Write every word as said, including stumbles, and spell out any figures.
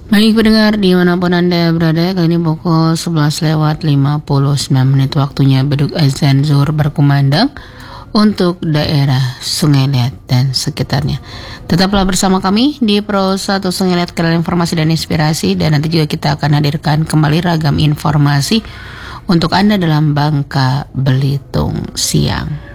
Baik pendengar dimanapun Anda berada, kali ini pukul sebelas lewat lima puluh sembilan menit waktunya beduk azan zuhur berkumandang untuk daerah Sungai Liat dan sekitarnya. Tetaplah bersama kami di Pro satu Sungai Liat, kanal informasi dan inspirasi, dan nanti juga kita akan hadirkan kembali ragam informasi untuk Anda dalam Bangka Belitung siang.